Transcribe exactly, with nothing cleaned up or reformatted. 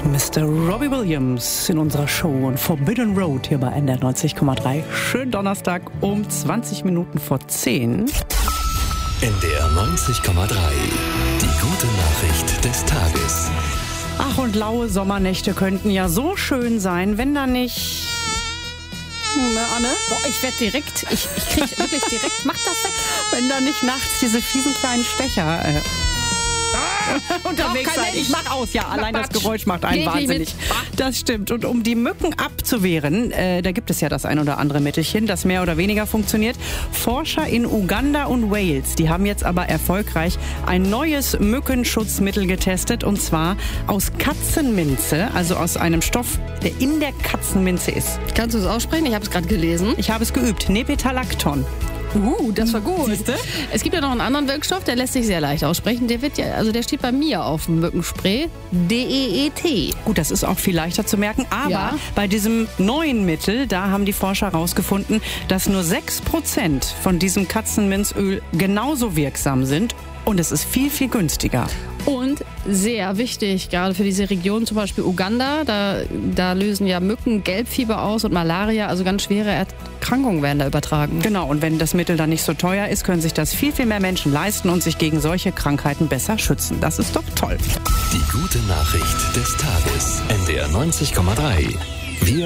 Mister Robbie Williams in unserer Show und Forbidden Road hier bei N D R neunzig Komma drei. Schönen Donnerstag um zwanzig Minuten vor zehn. N D R neunzig Komma drei. Die gute Nachricht des Tages. Ach, und laue Sommernächte könnten ja so schön sein, wenn da nicht... Na, Anne? Boah, ich werde direkt, ich, ich krieg wirklich direkt, mach das weg. Wenn da nicht nachts diese fiesen kleinen Stecher äh, unterwegs sein. Ich mach aus, ja, allein das Geräusch macht einen Geh ich wahnsinnig. Das stimmt. Und um die Mücken abzuwehren, äh, da gibt es ja das ein oder andere Mittelchen, das mehr oder weniger funktioniert. Forscher in Uganda und Wales, die haben jetzt aber erfolgreich ein neues Mückenschutzmittel getestet, und zwar aus Katzenminze, also aus einem Stoff, der in der Katzenminze ist. Kannst du es aussprechen? Ich habe es gerade gelesen. Ich habe es geübt. Nepetalacton. Uh, das war gut. Siehste? Es gibt ja noch einen anderen Wirkstoff, der lässt sich sehr leicht aussprechen. Der wird ja, also der steht bei mir auf dem Mückenspray. D E E T. Gut, das ist auch viel leichter zu merken, aber Ja. bei diesem neuen Mittel, da haben die Forscher herausgefunden, dass nur sechs Prozent von diesem Katzenminzöl genauso wirksam sind, und es ist viel, viel günstiger. Und sehr wichtig, gerade für diese Region, zum Beispiel Uganda, da, da lösen ja Mücken Gelbfieber aus und Malaria, also ganz schwere Erkrankungen werden da übertragen. Genau, und wenn das Mittel dann nicht so teuer ist, können sich das viel, viel mehr Menschen leisten und sich gegen solche Krankheiten besser schützen. Das ist doch toll. Die gute Nachricht des Tages. N D R neunzig Komma drei. Wir